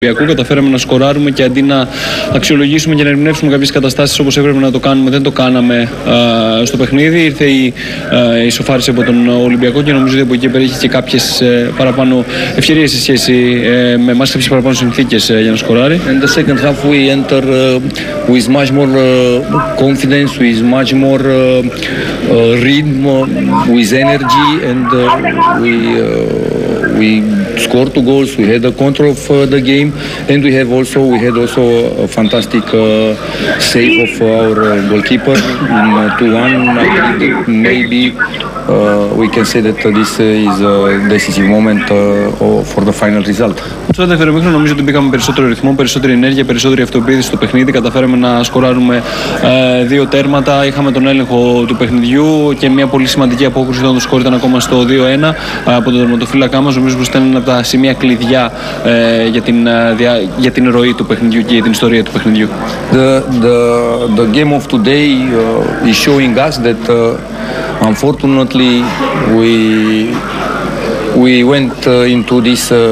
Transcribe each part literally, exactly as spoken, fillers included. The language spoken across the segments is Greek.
Καταφέραμε να σκοράρουμε και αντί να αξιολογήσουμε και να ερμηνεύσουμε κάποιες καταστάσεις όπως έπρεπε να το κάνουμε, δεν το κάναμε α, στο παιχνίδι. Ήρθε η α, ισοφάριση από τον Ολυμπιακό και νομίζω ότι από εκεί πέρα είχε και κάποιες ε, παραπάνω ευκαιρίες σε σχέση ε, με εμάς, κάποιες παραπάνω συνθήκες ε, για να σκοράρει. In the second half we enter uh, with much more uh, confidence, with much more uh, uh, rhythm, uh, with energy, and uh, we uh, we scored two goals. We had the control of uh, the game. And we have also we had also a fantastic uh, save of our uh, goalkeeper in uh, two one. Maybe uh, we can say that uh, this uh, is a decisive moment uh, for the final result. Στο δεύτερο ημίχρονο νομίζω ότι μπήκαμε περισσότερο ρυθμό, περισσότερη ενέργεια, περισσότερη αυτοποίηση στο παιχνίδι. Καταφέραμε να σκοράρουμε ε, δύο τέρματα. Είχαμε τον έλεγχο του παιχνιδιού και μια πολύ σημαντική απόκριση όταν το σκορ ήταν ακόμα στο δύο ένα ε, από τον τερματοφύλακά μας. Νομίζω πως ήταν ένα από τα σημεία κλειδιά ε, για, την, ε, δια, για την ροή του παιχνιδιού και για την ιστορία του παιχνιδιού. The, the, the game of today uh, is showing us that uh, unfortunately we we went uh, into this uh,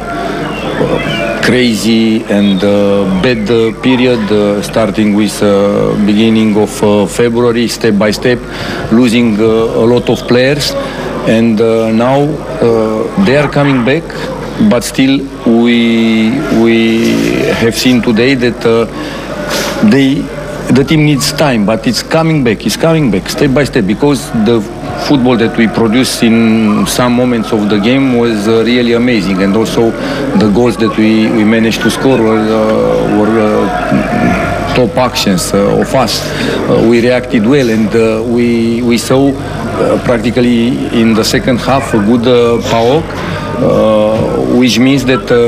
crazy and uh, bad uh, period uh, starting with uh, beginning of uh, February, step by step, losing uh, a lot of players, and uh, now uh, they are coming back, but still we we have seen today that uh, they the team needs time, but it's coming back, it's coming back step by step, because the football that we produced in some moments of the game was uh, really amazing, and also the goals that we, we managed to score were, uh, were uh, top actions uh, of us. Uh, we reacted well, and uh, we, we saw uh, practically in the second half a good uh, P A O K, uh, which means that uh,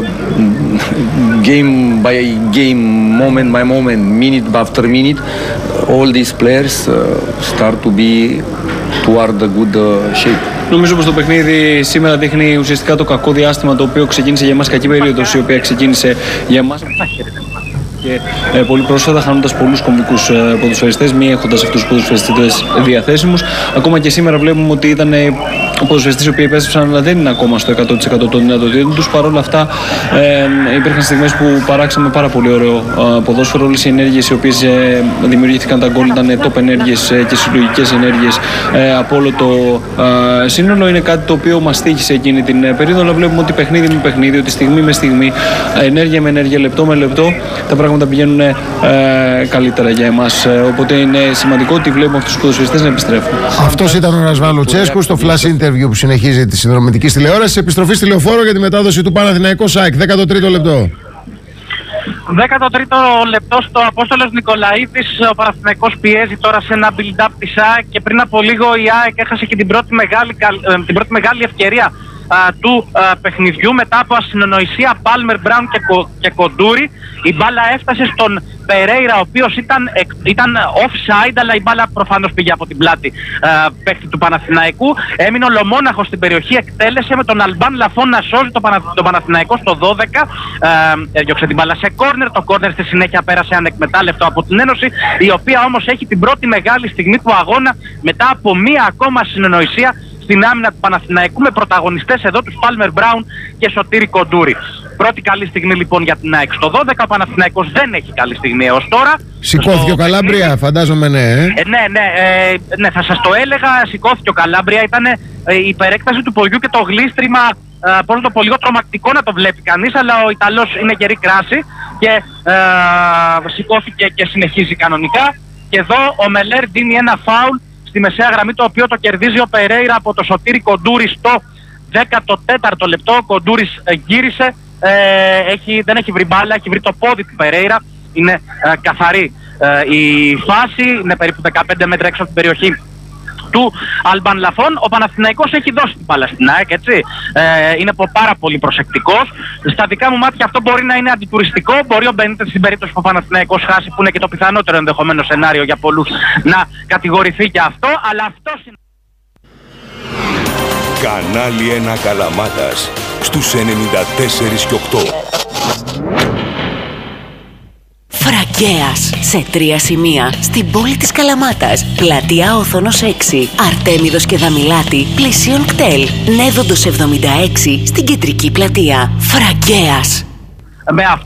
game by game, moment by moment, minute after minute, all these players uh, start to be toward the good uh, shape. Νομίζω πως το παιχνίδι σήμερα δείχνει ουσιαστικά το κακό διάστημα το οποίο ξεκίνησε για εμάς, κακή περίοδος η οποία ξεκίνησε για εμάς. Και ε, πολύ πρόσφατα, χάνοντας πολλούς κομβικούς ε, ποδοσφαιριστές, μη έχοντας αυτούς τους ποδοσφαιριστές διαθέσιμους. Ακόμα και σήμερα βλέπουμε ότι ήταν ε, ποδοσφαιριστές οι οποίοι επέστρεψαν, αλλά δεν είναι ακόμα στο εκατό τοις εκατό των δυνατοτήτων τους. Παρ' όλα αυτά, ε, υπήρχαν στιγμές που παράξαμε πάρα πολύ ωραίο ε, ποδόσφαιρο. Όλες οι ενέργειες οι οποίες ε, δημιουργήθηκαν τα γκολ ήταν top ενέργειες ε, και συλλογικές ενέργειες ε, από όλο το ε, σύνολο. Είναι κάτι το οποίο μας τύχησε εκείνη την ε, περίοδο, αλλά βλέπουμε ότι παιχνίδι με παιχνίδι, ότι στιγμή με στιγμή, ενέργεια με ενέργεια, λεπτό με λεπτό, τα πράγματα πηγαίνουν ε, καλύτερα για εμάς. Οπότε είναι σημαντικό ότι βλέπουμε αυτούς τους ποδοσφαιριστές να επιστρέφουν. Αυτός ήταν ο Ρασβάν Λουτσέσκου στο flash interview που συνεχίζει τη συνδρομητική τηλεόραση. Επιστροφή στη Λεωφόρο για τη μετάδοση του Παναθηναϊκού ΣΑΕΚ. δέκατο τρίτο λεπτό. δέκατο τρίτο λεπτό στο Απόστολος Νικολαίδης. Ο Παναθηναϊκός πιέζει τώρα σε ένα build-up της ΑΕΚ και πριν από λίγο η ΑΕΚ έχασε και την πρώτη μεγάλη, την πρώτη μεγάλη ευκαιρία α, του α, παιχνιδιού μετά από ασυνονοησία Palmer, Brown και, Κο, και Κοντούρη. Η μπάλα έφτασε στον Περέιρα, ο οποίος ήταν, ήταν offside, αλλά η μπάλα προφανώς πήγε από την πλάτη α, παίκτη του Παναθηναϊκού. Έμεινε ολομόναχος στην περιοχή, εκτέλεσε με τον Αλμπάν Λαφόν να σώζει τον Παναθ, το Παναθηναϊκό στο δώδεκα. Α, έδιωξε την μπάλα σε κόρνερ. Το κόρνερ στη συνέχεια πέρασε ανεκμετάλλευτο από την Ένωση, η οποία όμως έχει την πρώτη μεγάλη στιγμή του αγώνα μετά από μία ακόμα συνεννοησία στην άμυνα του Παναθηναϊκού, με πρωταγωνιστές εδώ τους Palmer Brown και Σωτήρη Κοντούρη. Πρώτη καλή στιγμή λοιπόν για την ΑΕΚ στο δώδεκα. Ο Παναθηναϊκός δεν έχει καλή στιγμή έως τώρα. Σηκώθηκε ο Καλάμπρια, φαντάζομαι, ναι. Ε? Ε, ναι, ναι, ε, ναι, θα σας το έλεγα. Σηκώθηκε ο Καλάμπρια. Ήταν ε, η υπερέκταση του ποδιού και το γλίστριμα. Ε, πώς το πω, λίγο τρομακτικό να το βλέπει κανείς, αλλά ο Ιταλός είναι γερή κράση και ε, σηκώθηκε και συνεχίζει κανονικά. Και εδώ ο Μελέρ δίνει ένα φάουλ στη μεσαία γραμμή, το οποίο το κερδίζει ο Περέιρα από το Σωτήρη Κοντούρη στο δέκατο τέταρτο λεπτό. Ο Κοντούρης ε, γύρισε, ε, έχει, δεν έχει βρει μπάλα, έχει βρει το πόδι του Περέιρα. Είναι ε, καθαρή ε, η φάση, είναι περίπου δεκαπέντε μέτρα έξω από την περιοχή του Αλμπάν Λαφόν. Ο Παναθηναϊκός έχει δώσει την μπάλα στην ΑΕΚ, έτσι. Ε, είναι πάρα πολύ προσεκτικός. Στα δικά μου μάτια αυτό μπορεί να είναι αντιτουριστικό. Μπορεί ο Μπενίτες στην περίπτωση που ο Παναθηναϊκός χάσει, που είναι και το πιθανότερο ενδεχομένο σενάριο για πολλούς, να κατηγορηθεί και αυτό. Αλλά αυτό είναι. Κανάλι ένα Καλαμάτας στους ενενήντα τέσσερα και οκτώ. Φραγκέας, σε τρία σημεία στην πόλη της Καλαμάτας. Πλατεία Όθωνος έξι, Αρτέμιδος και Δαμιλάτη, πλησίον κτέλ. Νέδοντος εβδομήντα έξι στην κεντρική πλατεία. Φραγκέας. Με αυτό